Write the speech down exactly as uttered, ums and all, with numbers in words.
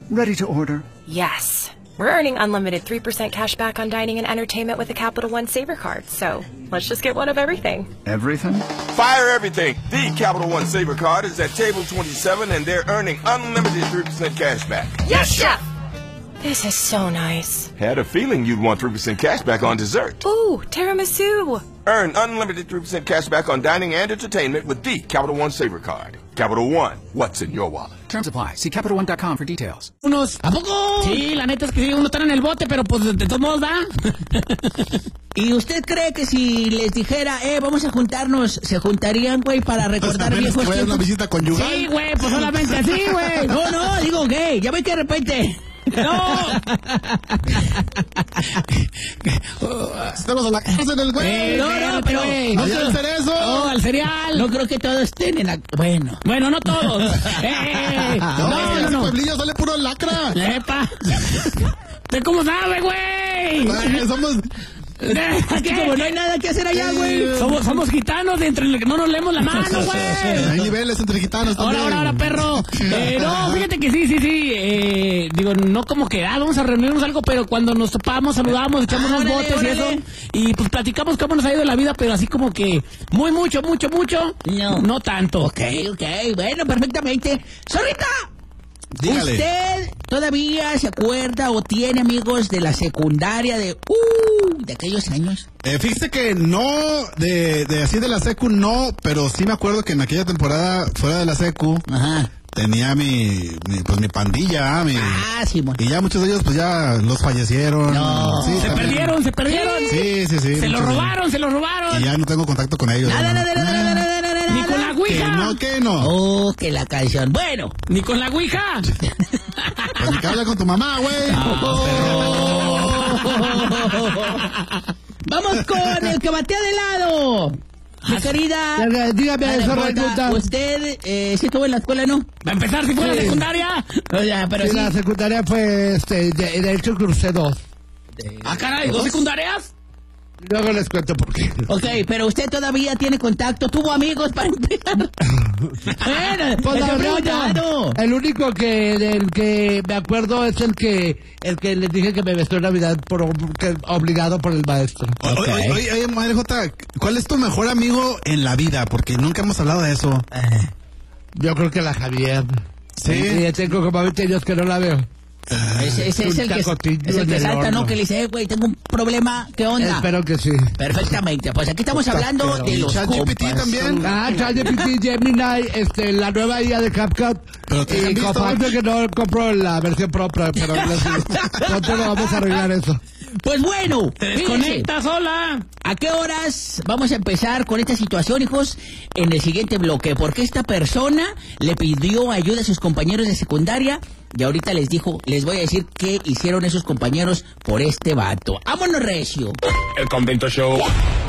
Ready to order. Yes. We're earning unlimited three percent cash back on dining and entertainment with a Capital One Saver card, so let's just get one of everything. Everything? Fire everything! The Capital One Saver card is at table twenty-seven and they're earning unlimited three percent cash back. Yes, Chef! This is so nice. Had a feeling you'd want three percent cash back on dessert. Ooh, tiramisu! Earn unlimited three percent cash back on dining and entertainment with the Capital One Saver card. Capital One, what's in your wallet? Terms apply. See Capital One dot com for details. Unos, ¿a poco? Sí, la neta es que sí, uno está en el bote, pero pues de, de todos modos da. ¿Y usted cree que si les dijera, eh, vamos a juntarnos, se juntarían, güey, para recordar pues viejos tiempos? una visita conyugal? Sí, güey, pues solamente así, güey. No, no, digo gay, ya ve que de repente... ¡No! Estamos a la casa del güey. Eh, no, no, pero... ¿No quiero hacer eso? ¡Oh, al cereal! No creo que todos tienen... A... Bueno. Bueno, no todos. ¡Eh! No, No, no, ese no. pueblillo sale puro lacra. ¡Epa! ¿Usted cómo sabe, güey? Ay, somos... Aquí como no hay nada que hacer allá, güey. Somos, somos gitanos de entre el que no nos leemos la mano, güey. Hay niveles entre gitanos Ahora, también. ahora, ahora, perro. Eh, no, fíjate que sí, sí, sí. Eh, digo, no como que, ah, vamos a reunirnos algo, pero cuando nos topamos, saludamos, echamos unos Órale, botes y órale. eso. Y pues platicamos cómo nos ha ido la vida, pero así como que muy mucho, mucho, mucho. No. No tanto. Ok, ok, bueno, perfectamente. ¡Zorrita! Dígale. ¿Usted todavía se acuerda o tiene amigos de la secundaria de... Uh, de aquellos años? Eh, fíjese que no, de, de así de la secu no, pero sí me acuerdo que en aquella temporada fuera de la secu Ajá. tenía mi, mi pues mi pandilla, mi, Ah, sí, bueno. y ya muchos de ellos pues ya los fallecieron. No. Sí, Se también. perdieron, se perdieron. Sí, sí, sí. Se lo muchos de- robaron, se lo robaron. Y ya no tengo contacto con ellos. Nada, ¿no? nada, nada, nada, nada, nada, Ni con la nada. Que ouija. no, que no. Oh, que la canción. Bueno. Ni con la ouija. Pues ni que habla con tu mamá, güey. Vamos con el que batea de lado. Mi querida... Dígame, dígame Ana eso, Jota, Raimundo. ¿usted eh, sí estuvo en la escuela, no? Va a empezar si fuera Sí. secundaria. O sea, pero Sí, sí... la secundaria fue, este, de, de hecho crucé dos. Ah, caray, ¿dos secundarias? Luego les cuento por qué. Ok, pero usted todavía tiene contacto, tuvo amigos para empezar. Bueno, Pues la estoy verdad, preguntando. no. El único que del que me acuerdo es el que el que les dije que me vestió en Navidad por que- obligado por el maestro. Oye, oye, oye, oye, madre Jota, ¿cuál es tu mejor amigo en la vida? Porque nunca hemos hablado de eso. Yo creo que la Javier. Sí. Y ya tengo como veinte años que no la veo. Ese, ese es el que, tacotillo es el en que el salta, ¿no? horno. Que le dice, eh, güey, tengo un problema, ¿qué onda? Espero que sí. Perfectamente, pues aquí estamos Puta, hablando pero- de ¿Y los ChatGPT compas. también? Ah, ChatGPT, Gemini, este, la nueva I A de CapCut. Pero te han Y visto. confirmo que no compro la versión Pro, pero pero pronto lo vamos a arreglar eso. Pues bueno, Te fíjense, desconecta sola. ¿a qué horas vamos a empezar con esta situación, hijos? En el siguiente bloque, porque esta persona le pidió ayuda a sus compañeros de secundaria y ahorita les dijo, les voy a decir qué hicieron esos compañeros por este vato. ¡Vámonos, recio! El Convento Show.